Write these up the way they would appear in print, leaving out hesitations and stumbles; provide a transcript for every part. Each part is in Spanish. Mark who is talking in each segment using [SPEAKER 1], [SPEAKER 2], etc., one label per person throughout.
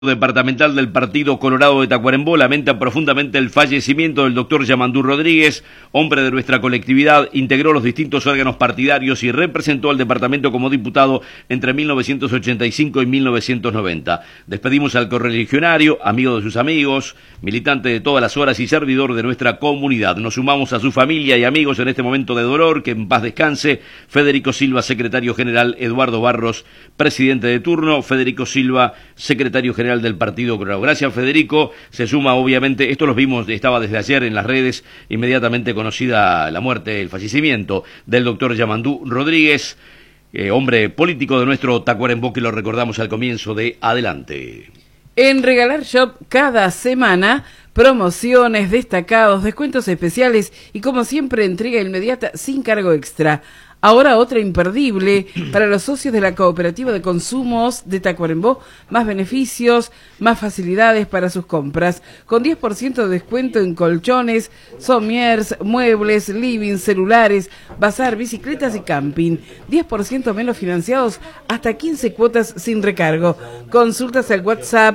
[SPEAKER 1] Departamental del Partido Colorado de Tacuarembó lamenta profundamente el fallecimiento del doctor Yamandú Rodríguez, hombre de nuestra colectividad, integró los distintos órganos partidarios y representó al departamento como diputado entre 1985 y 1990. Despedimos al correligionario, amigo de sus amigos, militante de todas las horas y servidor de nuestra comunidad. Nos sumamos a su familia y amigos en este momento de dolor, que en paz descanse. Federico Silva, secretario general; Eduardo Barros, presidente de turno; Federico Silva, secretario general del Partido Colorado. Gracias, Federico. Se suma, obviamente, esto lo vimos, estaba desde ayer en las redes, inmediatamente conocida la muerte, el fallecimiento del doctor Yamandú Rodríguez, hombre político de nuestro Tacuarembó, que lo recordamos al comienzo de Adelante.
[SPEAKER 2] En Regalar Shop, cada semana, promociones, destacados, descuentos especiales y, como siempre, entrega inmediata sin cargo extra. Ahora otra imperdible para los socios de la Cooperativa de Consumos de Tacuarembó: más beneficios, más facilidades para sus compras, con 10% de descuento en colchones, somiers, muebles, living, celulares, bazar, bicicletas y camping. 10% menos financiados, hasta 15 cuotas sin recargo. Consultas al WhatsApp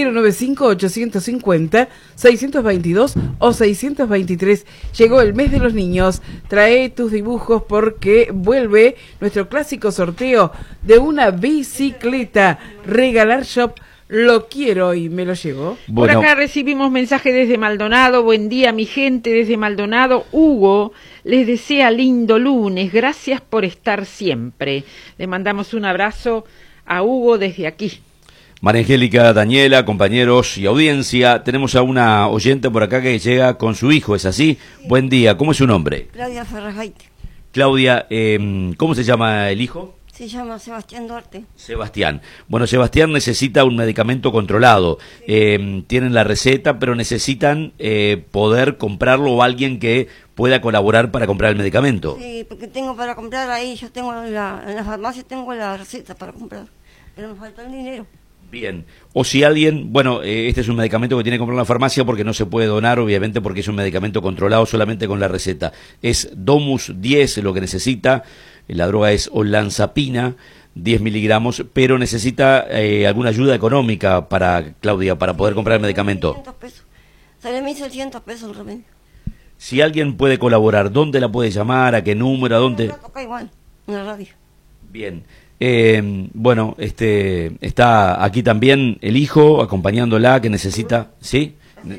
[SPEAKER 2] 095-850-622 o 623. Llegó el mes de los niños. Trae tus dibujos porque vuelve nuestro clásico sorteo de una bicicleta. Regalar Shop, lo quiero y me lo llevo.
[SPEAKER 3] Bueno. Por acá recibimos mensaje desde Maldonado. Buen día, mi gente desde Maldonado. Hugo les desea lindo lunes. Gracias por estar siempre. Le mandamos un abrazo a Hugo desde aquí.
[SPEAKER 1] María Angélica, Daniela, compañeros y audiencia, tenemos a una oyente por acá que llega con su hijo, ¿es así? Sí. Buen día, ¿cómo es su nombre?
[SPEAKER 4] Claudia Ferrajaite.
[SPEAKER 1] Claudia, ¿cómo se llama el hijo?
[SPEAKER 4] Se llama Sebastián Duarte.
[SPEAKER 1] Sebastián. Bueno, Sebastián necesita un medicamento controlado. Sí. Tienen la receta, pero necesitan poder comprarlo, o alguien que pueda colaborar para comprar el medicamento.
[SPEAKER 4] Sí, porque tengo para comprar ahí, yo tengo en la farmacia tengo la receta para comprar, pero me falta el dinero.
[SPEAKER 1] Bien, o si alguien, bueno, este es un medicamento que tiene que comprar en la farmacia porque no se puede donar, obviamente, porque es un medicamento controlado solamente con la receta. Es Domus 10 lo que necesita, la droga es olanzapina, 10 miligramos, pero necesita alguna ayuda económica para Claudia, para poder comprar el medicamento.
[SPEAKER 4] 1.600 pesos, sale 1.600 pesos el remedio.
[SPEAKER 1] Si alguien puede colaborar, ¿dónde la puede llamar? ¿A qué número? ¿A dónde?
[SPEAKER 4] La toca igual, en la radio.
[SPEAKER 1] Bien. Bueno, está aquí también el hijo acompañándola, que necesita, ¿sí?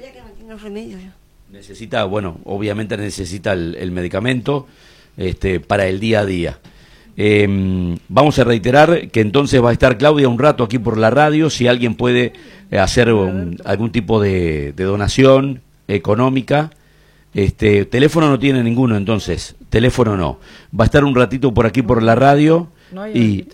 [SPEAKER 1] Necesita, bueno, obviamente necesita el medicamento para el día a día. Vamos a reiterar que entonces va a estar Claudia un rato aquí por la radio. Si alguien puede hacer algún tipo de donación económica. Teléfono no tiene ninguno, entonces, teléfono no. Va a estar un ratito por aquí por la radio. No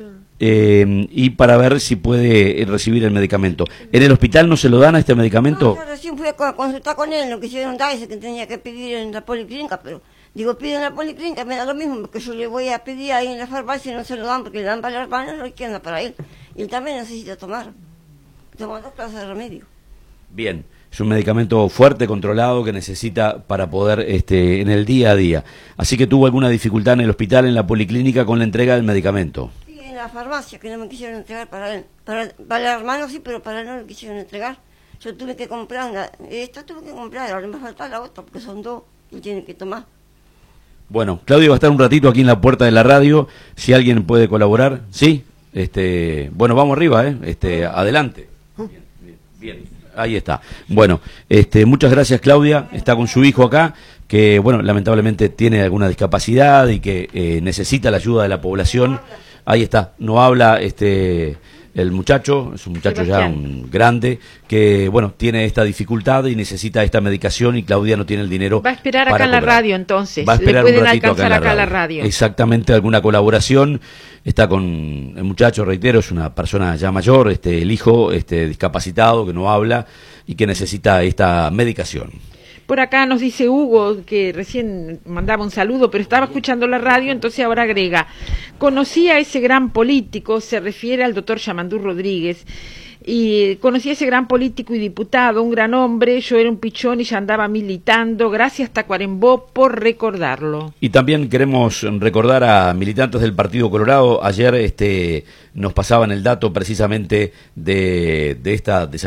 [SPEAKER 1] y para ver si puede recibir el medicamento. ¿En el hospital no se lo dan a este medicamento?
[SPEAKER 4] No, yo recién fui a consultar con él, lo quisieron dar, dice que tenía que pedir en la policlínica, pero digo, pide en la policlínica, me da lo mismo, porque yo le voy a pedir ahí en la farmacia y no se lo dan, porque le dan para las hermanas, no queda para él. Y él también necesita tomar. Toma 2 clases de remedio.
[SPEAKER 1] Bien. Es un medicamento fuerte, controlado, que necesita para poder en el día a día. Así que tuvo alguna dificultad en el hospital, en la policlínica, con la entrega del medicamento.
[SPEAKER 4] Sí, en la farmacia, que no me quisieron entregar para él. Para el hermano sí, pero para él no me quisieron entregar. Yo tuve que comprar, ahora me falta la otra, porque son 2 y tienen que tomar.
[SPEAKER 1] Bueno, Claudio va a estar un ratito aquí en la puerta de la radio, si alguien puede colaborar. ¿Sí? Bueno, vamos arriba, adelante. Bien. Ahí está. Bueno, muchas gracias, Claudia. Está con su hijo acá, que, bueno, lamentablemente tiene alguna discapacidad y que necesita la ayuda de la población. Ahí está. No habla el muchacho, es un muchacho Sebastián. Ya grande, que, bueno, tiene esta dificultad y necesita esta medicación, y Claudia no tiene el dinero.
[SPEAKER 3] Va a esperar acá en la radio, entonces.
[SPEAKER 1] Va a esperar
[SPEAKER 3] le pueden
[SPEAKER 1] un ratito
[SPEAKER 3] alcanzar acá en la radio.
[SPEAKER 1] Exactamente, alguna colaboración. Está con el muchacho, reitero, es una persona ya mayor, el hijo discapacitado, que no habla y que necesita esta medicación.
[SPEAKER 3] Por acá nos dice Hugo, que recién mandaba un saludo, pero estaba escuchando la radio, entonces ahora agrega: conocí a ese gran político, se refiere al doctor Yamandú Rodríguez, Y conocí a ese gran político y diputado, un gran hombre. Yo era un pichón y ya andaba militando. Gracias Tacuarembó por recordarlo.
[SPEAKER 1] Y también queremos recordar a militantes del Partido Colorado. Ayer nos pasaban el dato precisamente de esta